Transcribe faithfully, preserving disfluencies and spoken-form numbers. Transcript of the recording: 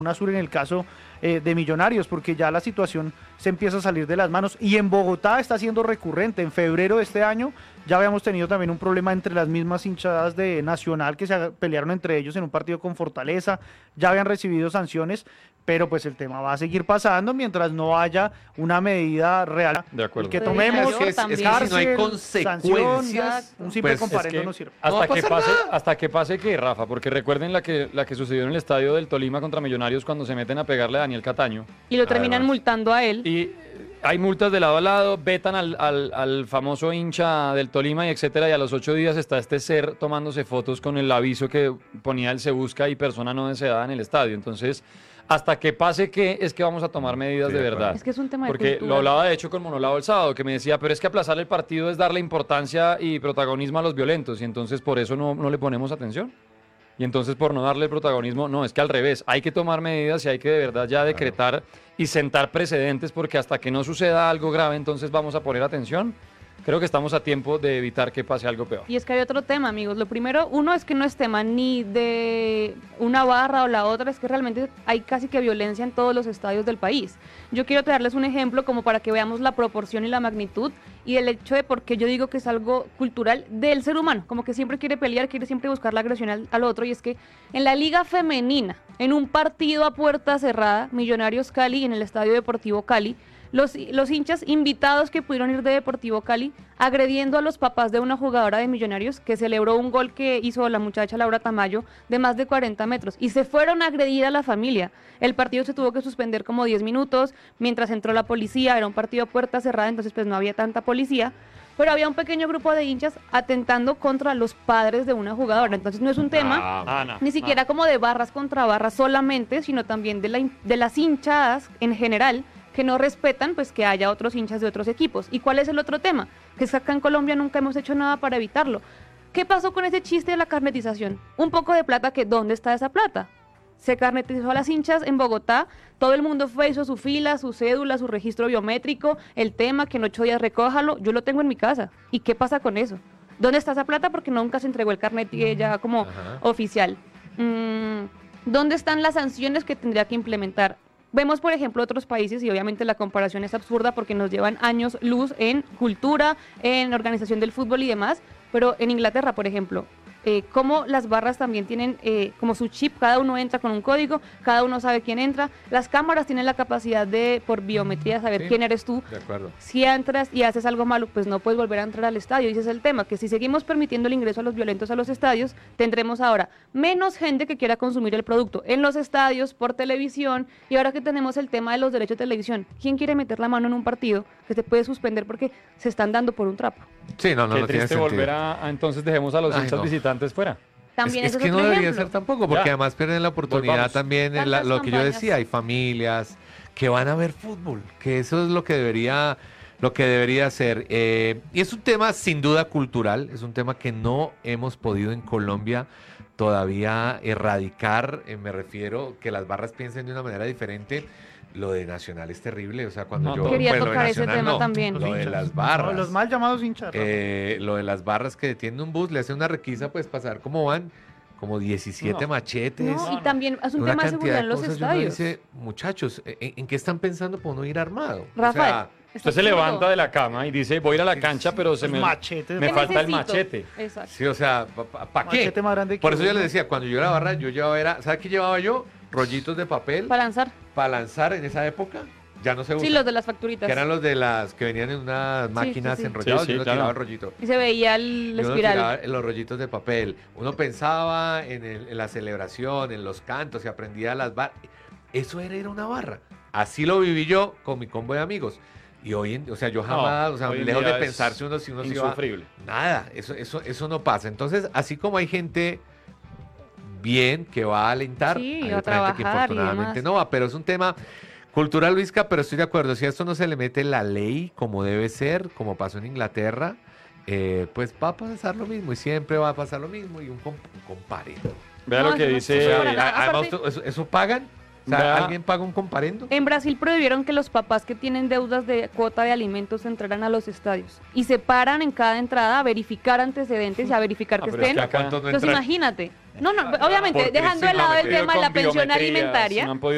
Azul en el caso eh, de Millonarios, porque ya la situación se empieza a salir de las manos, y en Bogotá está siendo recurrente. En febrero de este año ya habíamos tenido también un problema entre las mismas hinchadas de Nacional, que se pelearon entre ellos en un partido con Fortaleza, ya habían recibido sanciones, pero pues el tema va a seguir pasando mientras no haya una medida real. De acuerdo. El que tomemos, es que, es, es que cárcel, si no hay consecuencias, sanción, un simple pues, comparendo es que no sirve. Hasta, no que pase, nada. hasta que pase que, Rafa, porque recuerden la que, la que sucedió en el estadio del Tolima contra Millonarios cuando se meten a pegarle a Daniel Cataño. Y lo terminan Además. multando a él. Y hay multas de lado a lado, vetan al, al, al famoso hincha del Tolima y etcétera, y a los ocho días está este ser tomándose fotos con el aviso que ponía el se busca y persona no deseada en el estadio. Entonces, hasta que pase que es que vamos a tomar medidas Sí, de de verdad. acuerdo. Es que es un tema de Porque cultura. lo hablaba de hecho con Monolao el sábado, que me decía, pero es que aplazar el partido es darle importancia y protagonismo a los violentos, y entonces por eso no, no le ponemos atención. Y entonces por no darle el protagonismo, no, es que al revés, hay que tomar medidas y hay que de verdad ya decretar y sentar precedentes, porque hasta que no suceda algo grave, entonces vamos a poner atención. Creo que estamos a tiempo de evitar que pase algo peor. Y es que hay otro tema, amigos. Lo primero, uno es que no es tema ni de una barra o la otra, es que realmente hay casi que violencia en todos los estadios del país. Yo quiero traerles un ejemplo como para que veamos la proporción y la magnitud y el hecho de por qué yo digo que es algo cultural del ser humano, como que siempre quiere pelear, quiere siempre buscar la agresión al, al otro, y es que en la liga femenina, en un partido a puerta cerrada, Millonarios Cali, en el Estadio Deportivo Cali, Los, los hinchas invitados que pudieron ir de Deportivo Cali agrediendo a los papás de una jugadora de Millonarios que celebró un gol que hizo la muchacha Laura Tamayo de más de cuarenta metros, y se fueron a agredir a la familia. El partido se tuvo que suspender como diez minutos mientras entró la policía. Era un partido a puerta cerrada, entonces pues no había tanta policía, pero había un pequeño grupo de hinchas atentando contra los padres de una jugadora. Entonces no es un tema Ah, no, ni siquiera no. como de barras contra barras solamente, sino también de, la, de las hinchadas en general, que no respetan pues que haya otros hinchas de otros equipos. ¿Y cuál es el otro tema? Que es que acá en Colombia nunca hemos hecho nada para evitarlo. ¿Qué pasó con ese chiste de la carnetización? Un poco de plata, que ¿dónde está esa plata? Se carnetizó a las hinchas en Bogotá, todo el mundo fue, hizo su fila, su cédula, su registro biométrico, el tema que en ocho días recójalo, yo lo tengo en mi casa. ¿Y qué pasa con eso? ¿Dónde está esa plata? Porque nunca se entregó el carnet ya como Ajá. oficial. Mm, ¿Dónde están las sanciones que tendría que implementar? Vemos, por ejemplo, otros países, y obviamente la comparación es absurda porque nos llevan años luz en cultura, en organización del fútbol y demás, pero en Inglaterra, por ejemplo, eh, como las barras también tienen eh, como su chip, cada uno entra con un código, cada uno sabe quién entra, las cámaras tienen la capacidad de, por biometría, saber Sí, quién eres tú. De acuerdo. Si entras y haces algo malo, pues no puedes volver a entrar al estadio. Y ese es el tema, que si seguimos permitiendo el ingreso a los violentos a los estadios, tendremos ahora menos gente que quiera consumir el producto en los estadios, por televisión, y ahora que tenemos el tema de los derechos de televisión, ¿quién quiere meter la mano en un partido que se puede suspender porque se están dando por un trapo? Sí, no, no, Qué no tiene triste sentido. volver a, a entonces dejemos a los Ay, hinchas no. visitantes fuera. También es, ese es que es no otro debería ejemplo. ser tampoco, porque Ya. además pierden la oportunidad Volvamos. también en la- Tantas lo que yo campañas. decía, hay familias que van a ver fútbol, que eso es lo que debería, lo que debería ser. Eh, y es un tema sin duda cultural, es un tema que no hemos podido en Colombia todavía erradicar, eh, me refiero que las barras piensen de una manera diferente. Lo de Nacional es terrible, o sea, cuando No, yo... todo. Quería pues, lo de tocar ese Nacional tema no, también. Lo Los de hinchas. las barras. No, los mal llamados hinchas. Rafa. Eh, lo de las barras que detienen un bus, le hace una requisa, pues pasar como van, como diecisiete No. machetes. No, No, y no. también es un una tema de cantidad seguridad en los cosas, y uno estadios. dice, muchachos, ¿en, en qué están pensando por no ir armado? Rafael, O sea, es Usted se absurdo. levanta de la cama y dice, voy a ir a la cancha, pero se Los me, machetes. me ¿Qué falta el necesito? machete. Exacto. sí, o sea, ¿para qué? Machete más grande que Por eso yo uno. les decía, cuando yo era barra, yo llevaba, era, ¿sabe qué llevaba yo? Rollitos de papel Para lanzar. para lanzar en esa época, ya no se usan. Sí, los de las facturitas. Que eran los de las que venían en unas Sí, máquinas sí, sí. enrolladas, Sí, sí, yo no claro. tiraba el rollito. Y se veía el Y uno espiral. tiraba en los rollitos de papel. Uno pensaba en, el- en la celebración, en los cantos, y aprendía las barras. Eso era ir a una barra. Así lo viví yo con mi combo de amigos. Y hoy, en, o sea, yo jamás, No, o sea, hoy en lejos día de es pensarse uno si uno se iba. Insufrible. Nada, eso, eso, eso no pasa. Entonces, así como hay gente bien que va a alentar, Sí, hay a otra gente que trabajar y infortunadamente demás. no va. Pero es un tema cultural, Luisca, pero estoy de acuerdo. Si a esto no se le mete la ley como debe ser, como pasó en Inglaterra, eh, pues va a pasar lo mismo y siempre va a pasar lo mismo y un, comp un comparendo. Vea No, lo que eso no dice... O sea, para nada. a- además, Aparte- ¿eso, eso pagan? O sea, Vea- ¿alguien paga un comparendo? En Brasil prohibieron que los papás que tienen deudas de cuota de alimentos entraran a los estadios y se paran en cada entrada a verificar antecedentes y a verificar Ah, que pero es estén. que acá- ¿Cuántos no Entonces entran? imagínate. No, no, obviamente, Porque dejando sí, de lado no, el pero tema de la con pensión biometrías, alimentaria. no han podido